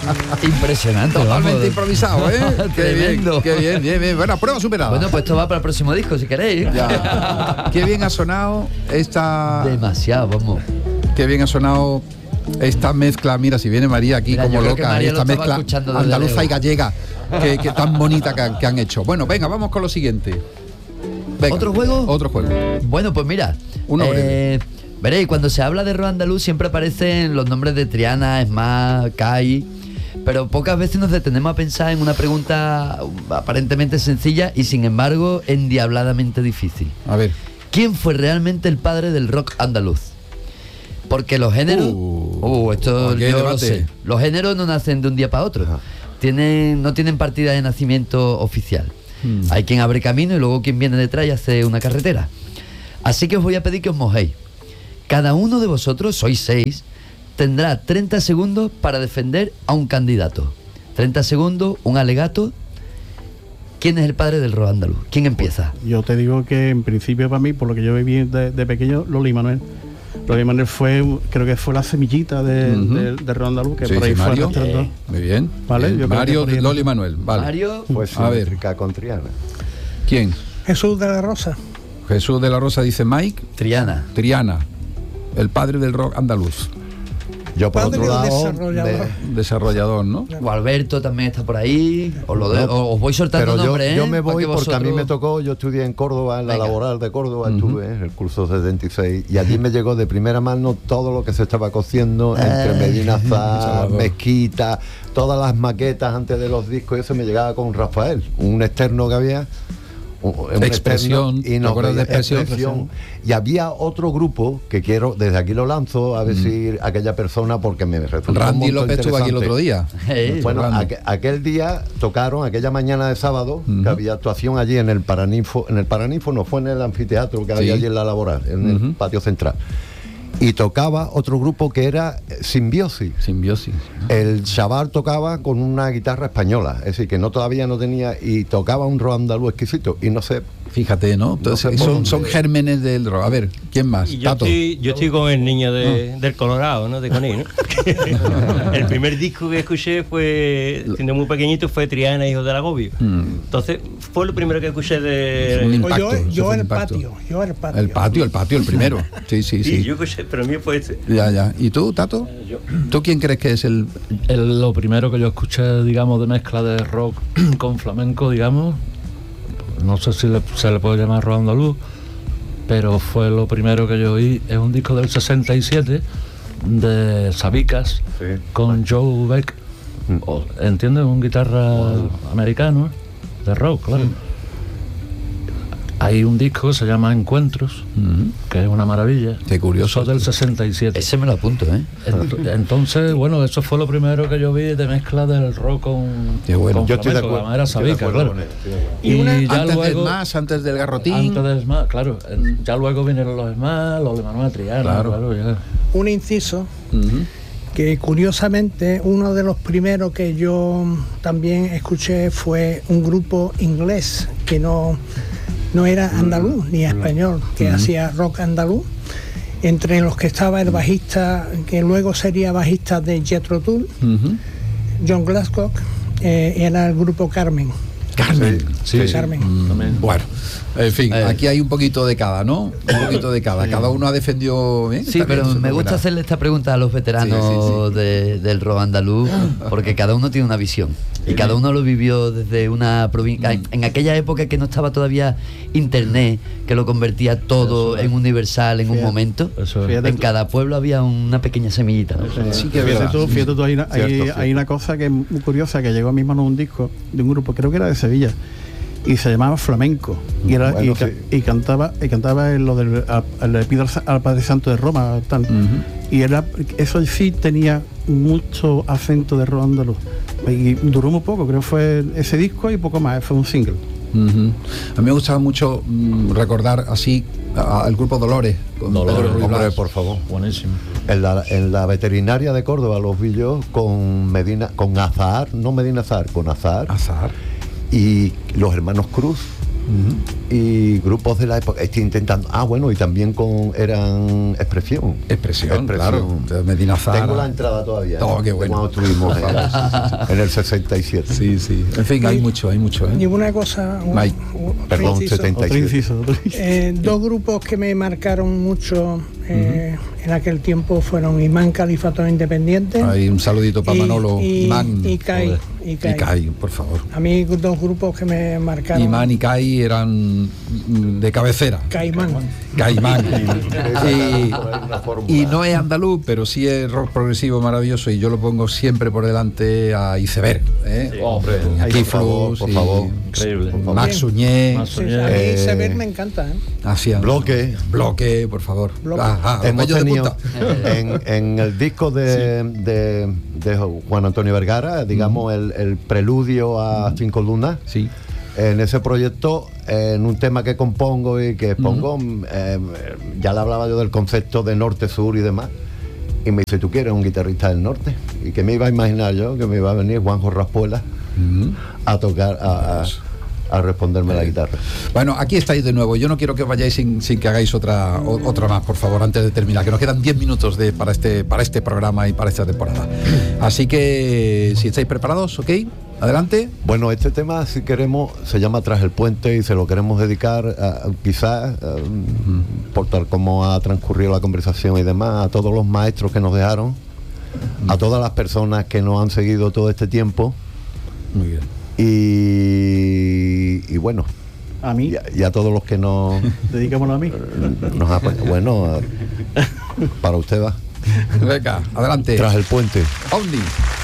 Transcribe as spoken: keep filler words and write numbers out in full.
Impresionante. Totalmente vamos. improvisado, ¿eh? Qué bien, qué bien, bien, bien. Bueno, prueba superada. Bueno, pues esto va para el próximo disco, si queréis. Ya. Qué bien ha sonado esta... Demasiado, vamos. Qué bien ha sonado esta mezcla. Mira, si viene María aquí Mira, como yo creo que loca, María lo esta estaba mezcla escuchando desde andaluza lejos. y gallega, que, que tan bonita que, han- que han hecho. Bueno, venga, vamos con lo siguiente. Venga, ¿Otro juego? Otro juego. Bueno, pues mira, Uno eh, veréis, cuando se habla de rock andaluz siempre aparecen los nombres de Triana, Esma, Kai, pero pocas veces nos detenemos a pensar en una pregunta aparentemente sencilla y sin embargo endiabladamente difícil. A ver. ¿Quién fue realmente el padre del rock andaluz? Porque los géneros... Uh, Uh, esto aquí hay yo lo debate. sé. Los géneros no nacen de un día para otro. Tienen, no tienen partida de nacimiento oficial. Hmm. Hay quien abre camino y luego quien viene detrás y hace una carretera. Así que os voy a pedir que os mojéis. Cada uno de vosotros, sois seis, tendrá treinta segundos para defender a un candidato. treinta segundos, un alegato. ¿Quién es el padre del rock andaluz? ¿Quién empieza? Yo te digo que en principio para mí, por lo que yo viví de, de pequeño, Loli Manuel. Loli Manuel fue, creo que fue la semillita de, Ujú. de, de rock andaluz, que Sí, por ahí sí, fue Mario. arrastrando. Muy bien. Vale, bien. yo creo Mario, que por ahí- Loli Manuel. Vale. Mario. Pues A ver. Céntrica con Triana. ¿Quién? Jesús de la Rosa. Jesús de la Rosa dice Mike. Triana. Triana, el padre del rock andaluz. Yo por Padre otro del lado, desarrollador. me- Desarrollador, ¿no? O Alberto también está por ahí. Os, lo de- No, os voy soltando pero yo, nombres, ¿eh? yo me Para voy que porque a mí vosotros- me tocó, yo estudié en Córdoba, en la Venga. laboral de Córdoba, Ujú. estuve en el curso setenta y seis, y allí me llegó de primera mano todo lo que se estaba cociendo entre Medina Zar, Salvador. Mezquita, todas las maquetas antes de los discos, y eso me llegaba con Rafael, un externo que había. un- un Expresión, externo, ¿te y nos acuerdas de veía- Expresión? Y había otro grupo que quiero, desde aquí lo lanzo, a ver si aquella persona, porque me resultó un Randy montón López estuvo aquí el interesante. otro día. Hey, Bueno, Randy. aqu- aquel día tocaron, aquella mañana de sábado, Ujú. que había actuación allí en el Paraninfo, en el Paraninfo no fue en el anfiteatro que Sí. había allí en la laboral, en Ujú. el patio central. Y tocaba otro grupo que era eh, Simbiosis. Simbiosis. El chaval tocaba con una guitarra española, es decir, que no todavía no tenía, y tocaba un rock andaluz exquisito, y no sé, Fíjate, ¿no? Entonces, No sé por son, dónde. son gérmenes del rock. A ver, ¿quién más? Y yo Tato. estoy, yo estoy con el niño de, del Colorado, ¿no? De Coní, ¿no? El primer disco que escuché fue, siendo muy pequeñito, fue Triana, Hijos del Agobio. Mm. Entonces, fue lo primero que escuché Un de... Pues impacto, yo eso yo fue un el impacto. patio, yo el patio. El patio, el patio, el primero. Sí, sí, Sí, sí. yo escuché, pero el mío fue este. Ya, ya. ¿Y tú, Tato? ¿Tú quién crees que es el...? El- lo primero que yo escuché, digamos, de mezcla de rock con flamenco, digamos, no sé si le- se le puede llamar rock andaluz, pero fue lo primero que yo oí. Es un disco del sesenta y siete de Sabicas Sí. con Joe Beck, Mm. o- ¿entiendes? Un guitarra americano de rock, claro. Hay un disco que se llama Encuentros, Mm. que es una maravilla. Qué curioso. Eso del sesenta y siete. Ese me lo apunto, ¿eh? Ent- Entonces, bueno, eso fue lo primero que yo vi de mezcla del rock con, Qué bueno. con yo estoy de flamenco, acuerdo. además era estoy de Sabica, acuerdo claro. con él, estoy de acuerdo. Y, Y una- ya Antes luego, del más, antes del garrotín. antes del Smash, claro, en- ya luego vinieron los Smash, los de Manuel Triana, Claro. claro, ya. Un inciso Ujú. que curiosamente uno de los primeros que yo también escuché fue un grupo inglés que no, no era andaluz ni español, que hacía rock andaluz, entre los que estaba el bajista, que luego sería bajista de Jethro Tull, Ujú. John Glasgow, eh, era el grupo Carmen. Carmen. Sí, sí. Carmen. También. Bueno, en fin, Eh. aquí hay un poquito de cada, ¿no? Un poquito de cada. Cada uno ha defendido bien. Sí, Está pero bien, me gusta buena. hacerle esta pregunta a los veteranos Sí, sí, de- del rock andaluz, porque cada uno tiene una visión. Y cada uno lo vivió desde una provincia. En, en aquella época que no estaba todavía internet, que lo convertía todo Eso es. en universal en un Fíjate. momento. Eso es. Fíjate En tú. cada pueblo había una pequeña semillita, ¿no? Sí que es fíjate verdad. tú, fíjate tú, hay una, hay- Cierto, hay cierto. una cosa que es muy curiosa, que llegó a mis manos un disco de un grupo, creo que era de Sevilla, y se llamaba Flamenco, y, era, Bueno, y, ca- sí. y cantaba y cantaba en lo del a- a- le pido al sa- al Padre Santo de Roma, tal. Ujú. Y era, eso sí tenía mucho acento de rock andaluz, y duró muy poco, creo que fue ese disco y poco más, fue un single. Ujú. A mí me gustaba mucho mm, recordar así a- al grupo Dolores. Con Dolores, Pedro Ruiz Hombre, Blas. por favor. Buenísimo. En la, en la veterinaria de Córdoba los vi yo con Medina, con Azahar, no Medina Azahar, con Azahar Azar. y los hermanos Cruz, Uh-huh. Y grupos de la época, estoy intentando, ah bueno, y también con, eran Expresión. Expresión, claro, de Medina Zara. Tengo la entrada todavía. Oh, qué bueno. Cuando estuvimos en, en el sesenta y siete. Sí, sí. En fin, hay mucho, hay mucho. ¿eh? Y una cosa, un, Mike. un- Perdón, inciso. setenta y siete. Otro inciso, otro inciso. Eh, dos grupos que me marcaron mucho eh, en aquel tiempo fueron Imán Califato Independiente Hay un saludito para y- Manolo, y, Imán. y Kai, Joder. y Y Kai. Kai, por favor. A mí dos grupos que me marcaron. Imán y Kai eran mm, de cabecera. Caimán. Caimán. y, Una fórmula. y no es andaluz, pero sí es rock progresivo maravilloso y yo lo pongo siempre por delante a Iceberg. ¿eh? Sí, hombre. Y a Ay, Kid por favor, Flux por y favor. Increíble. Por favor. Max Suñé. Max Sí, Suñé. a mí Eh, Iceberg me encanta. ¿eh? Así es. Bloque. Bloque, por favor. Bloque. Ajá, los Hemos bellos de tenido punta. en, en el disco de, de, de Juan Antonio Vergara, digamos, el, el preludio a Cinco Lunas. Sí. En ese proyecto, en un tema que compongo y que pongo, eh, ya le hablaba yo del concepto de norte-sur y demás. Y me dice, ¿tú quieres un guitarrista del norte? Y que me iba a imaginar yo que me iba a venir Juanjo Raspuela Ujú. a tocar, a, a, a responderme la guitarra. Bueno, aquí estáis de nuevo. Yo no quiero que os vayáis sin, sin que hagáis otra o- otra más, por favor, antes de terminar. Que nos quedan diez minutos de, para, este, para este programa y para esta temporada. Así que, si estáis preparados, ¿ok? Adelante. Bueno, este tema, si queremos, se llama Tras el Puente y se lo queremos dedicar, a, quizás, a, por tal como ha transcurrido la conversación y demás, a todos los maestros que nos dejaron, a todas las personas que nos han seguido todo este tiempo Muy bien. y, y bueno, A mí, y a, y a todos los que nos, dedícamelo a mí. nos apoyan. Bueno, a- para usted va. Venga, adelante. Tras el Puente. Only.